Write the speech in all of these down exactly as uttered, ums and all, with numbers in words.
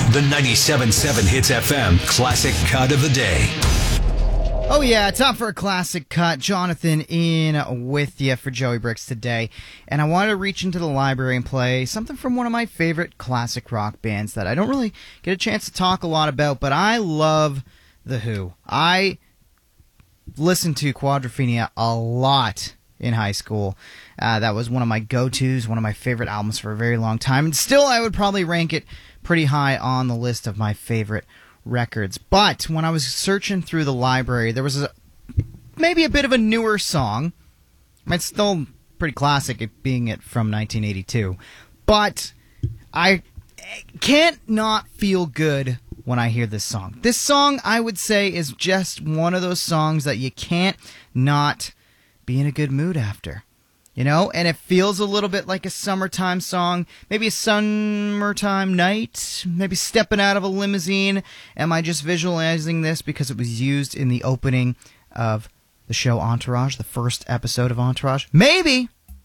The ninety-seven point seven Hits F M Classic Cut of the Day. Oh yeah, time for a classic cut. Jonathan in with you for Joey Bricks today. And I wanted to reach into the library and play something from one of my favorite classic rock bands that I don't really get a chance to talk a lot about, but I love The Who. I listened to Quadrophenia a lot in high school. Uh, that was one of my go-tos, one of my favorite albums for a very long time. And still, I would probably rank it pretty high on the list of my favorite records. But when I was searching through the library, there was a, maybe a bit of a newer song. It's still pretty classic, it being it from nineteen eighty-two. But I can't not feel good when I hear this song. This song, I would say, is just one of those songs that you can't not be in a good mood after. You know, and it feels a little bit like a summertime song, maybe a summertime night, maybe stepping out of a limousine. Am I just visualizing this because it was used in the opening of the show Entourage, the first episode of Entourage? Maybe.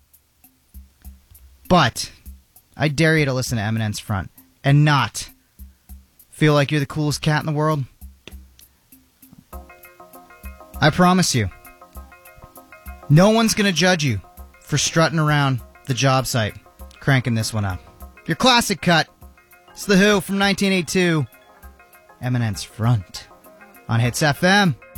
But I dare you to listen to Eminem's Front and not feel like you're the coolest cat in the world. I promise you, no one's going to judge you for strutting around the job site, cranking this one up. Your classic cut. It's The Who from nineteen eighty-two. Eminem's Front on Hits F M.